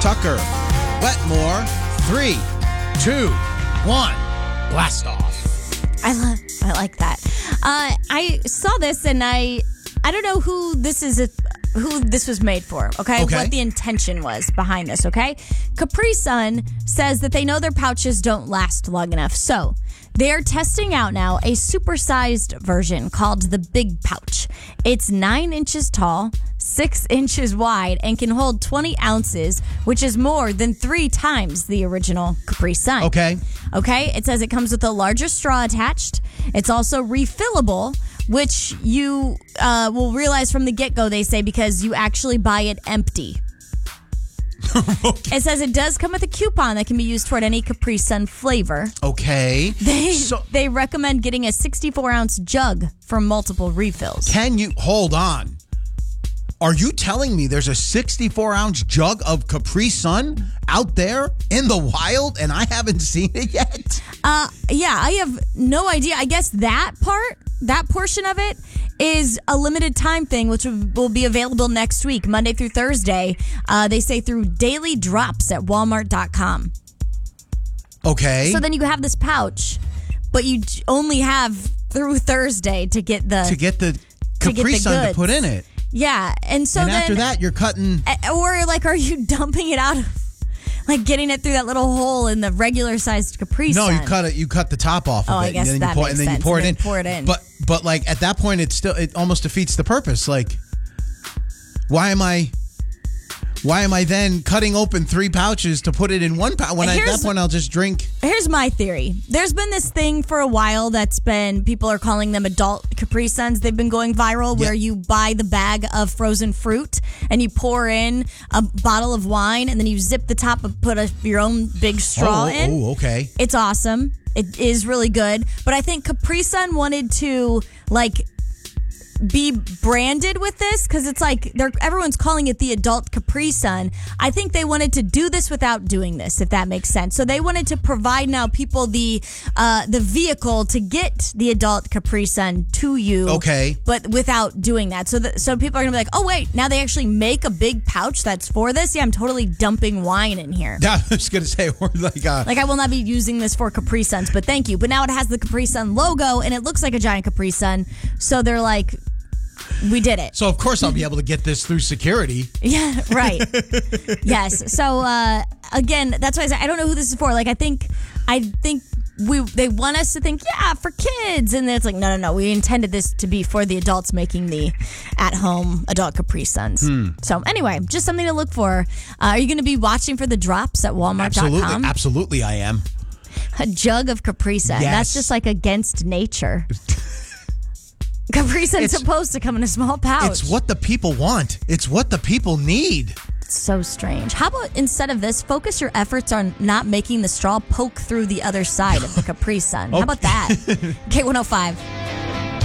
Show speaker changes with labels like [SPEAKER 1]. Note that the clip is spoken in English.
[SPEAKER 1] Tucker. Wetmore. 3, 2, 1. Blast off.
[SPEAKER 2] I like that. I saw this and I don't know who this was made for, okay? What the intention was behind this, okay? Capri Sun says that they know their pouches don't last long enough. So they're testing out now a supersized version called the Big Pouch. It's 9 inches tall, 6 inches wide, and can hold 20 ounces, which is more than 3 times the original Capri Sun.
[SPEAKER 1] Okay.
[SPEAKER 2] It says it comes with a larger straw attached. It's also refillable, which you will realize from the get-go, they say, because you actually buy it empty. It says it does come with a coupon that can be used toward any Capri Sun flavor.
[SPEAKER 1] Okay.
[SPEAKER 2] They recommend getting a 64-ounce jug for multiple refills.
[SPEAKER 1] Can you hold on? Are you telling me there's a 64-ounce jug of Capri Sun out there in the wild and I haven't seen it yet?
[SPEAKER 2] Yeah, I have no idea. I guess that portion of it is a limited time thing, which will be available next week, Monday through Thursday. They say through daily drops at Walmart.com.
[SPEAKER 1] Okay.
[SPEAKER 2] So then you have this pouch, but you only have through Thursday to get the
[SPEAKER 1] Capri Sun to put in it.
[SPEAKER 2] Yeah, and so then
[SPEAKER 1] after that you're cutting,
[SPEAKER 2] or like, are you dumping it out of, like, getting it through that little hole in the regular sized Capri Sun?
[SPEAKER 1] No, you cut it. You cut the top off of it.
[SPEAKER 2] I guess
[SPEAKER 1] and then
[SPEAKER 2] that makes sense.
[SPEAKER 1] And then you pour
[SPEAKER 2] it in.
[SPEAKER 1] But like at that point, it almost defeats the purpose. Like, why am I then cutting open 3 pouches to put it in 1 pouch? When at that point I'll just drink.
[SPEAKER 2] Here's my theory. There's been this thing for a while people are calling them adult Capri Suns. They've been going viral where you buy the bag of frozen fruit and you pour in a bottle of wine and then you zip the top and put your own big straw in.
[SPEAKER 1] Oh, okay.
[SPEAKER 2] It's awesome. It is really good. But I think Capri Sun wanted to, like, be branded with this because it's like everyone's calling it the adult Capri Sun. I think they wanted to do this without doing this, if that makes sense. So they wanted to provide now people the vehicle to get the adult Capri Sun to you.
[SPEAKER 1] Okay.
[SPEAKER 2] But without doing that. So people are going to be like, oh, wait, now they actually make a big pouch that's for this? Yeah, I'm totally dumping wine in here.
[SPEAKER 1] Yeah, I was going to say, or like
[SPEAKER 2] I will not be using this for Capri Suns, but thank you. But now it has the Capri Sun logo and it looks like a giant Capri Sun. So they're like, we did it.
[SPEAKER 1] So, of course, I'll be able to get this through security.
[SPEAKER 2] Yeah, right. Yes. So, again, that's why I say I don't know who this is for. Like, I think they want us to think, yeah, for kids. And then it's like, no. We intended this to be for the adults making the at-home adult Capri Suns. So, anyway, just something to look for. Are you going to be watching for the drops at Walmart.com?
[SPEAKER 1] Absolutely, I am.
[SPEAKER 2] A jug of Capri Sun.
[SPEAKER 1] Yes.
[SPEAKER 2] That's just like against nature. Capri Sun's supposed to come in a small pouch.
[SPEAKER 1] It's what the people want. It's what the people need.
[SPEAKER 2] It's so strange. How about instead of this, focus your efforts on not making the straw poke through the other side of the Capri Sun? How about that? K105.